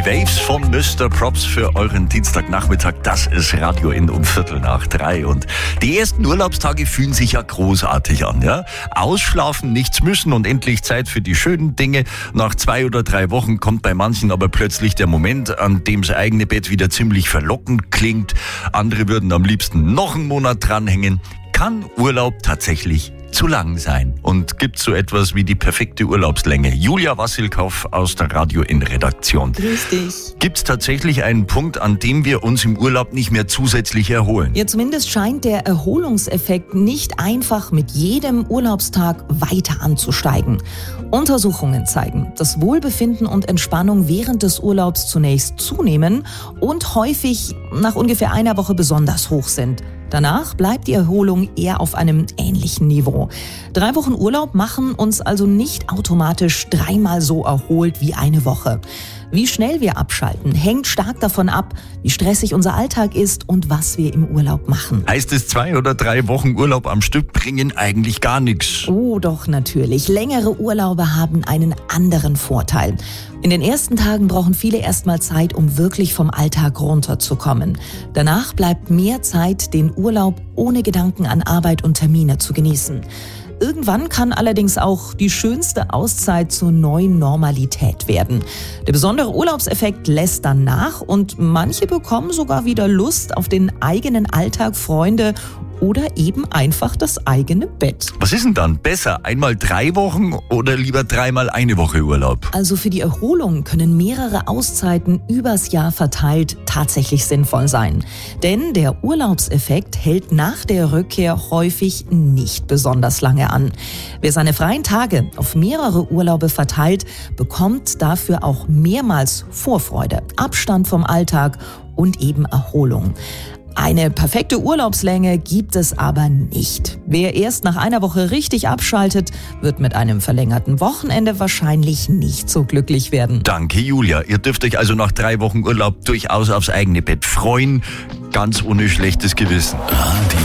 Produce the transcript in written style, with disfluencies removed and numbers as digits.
Die Waves von Mr. Props für euren Dienstagnachmittag. Das ist Radio in um 2:45. Und die ersten Urlaubstage fühlen sich ja großartig an, ja? Ausschlafen, nichts müssen und endlich Zeit für die schönen Dinge. Nach 2 oder 3 Wochen kommt bei manchen aber plötzlich der Moment, an dem das eigene Bett wieder ziemlich verlockend klingt. Andere würden am liebsten noch einen Monat dranhängen. Kann Urlaub tatsächlich zu lang sein? Und gibt's so etwas wie die perfekte Urlaubslänge? Julia Wassilkow aus der Radio in Redaktion. Grüß dich. Gibt's tatsächlich einen Punkt, an dem wir uns im Urlaub nicht mehr zusätzlich erholen? Ja, zumindest scheint der Erholungseffekt nicht einfach mit jedem Urlaubstag weiter anzusteigen. Untersuchungen zeigen, dass Wohlbefinden und Entspannung während des Urlaubs zunächst zunehmen und häufig nach ungefähr einer Woche besonders hoch sind. Danach bleibt die Erholung eher auf einem ähnlichen Niveau. 3 Wochen Urlaub machen uns also nicht automatisch 3-mal so erholt wie eine Woche. Wie schnell wir abschalten, hängt stark davon ab, wie stressig unser Alltag ist und was wir im Urlaub machen. Heißt es, 2 oder 3 Wochen Urlaub am Stück bringen eigentlich gar nichts? Oh, doch natürlich. Längere Urlaube haben einen anderen Vorteil. In den ersten Tagen brauchen viele erstmal Zeit, um wirklich vom Alltag runterzukommen. Danach bleibt mehr Zeit, den Urlaub ohne Gedanken an Arbeit und Termine zu genießen. Irgendwann kann allerdings auch die schönste Auszeit zur neuen Normalität werden. Der besondere Urlaubseffekt lässt dann nach und manche bekommen sogar wieder Lust auf den eigenen Alltag, Freunde oder eben einfach das eigene Bett. Was ist denn dann besser? Einmal 3 Wochen oder lieber 3-mal eine Woche Urlaub? Also für die Erholung können mehrere Auszeiten übers Jahr verteilt tatsächlich sinnvoll sein. Denn der Urlaubseffekt hält nach der Rückkehr häufig nicht besonders lange an. Wer seine freien Tage auf mehrere Urlaube verteilt, bekommt dafür auch mehrmals Vorfreude, Abstand vom Alltag und eben Erholung. Eine perfekte Urlaubslänge gibt es aber nicht. Wer erst nach einer Woche richtig abschaltet, wird mit einem verlängerten Wochenende wahrscheinlich nicht so glücklich werden. Danke, Julia. Ihr dürft euch also nach 3 Wochen Urlaub durchaus aufs eigene Bett freuen. Ganz ohne schlechtes Gewissen.